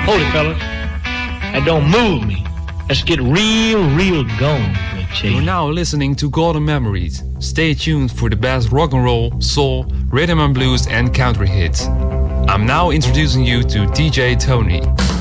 Hold it, fellas. That don't move me. Let's get real going. You're now listening to Golden Memories. Stay tuned for the best rock and roll, soul, rhythm and blues and country hits. I'm now introducing you to DJ Tony.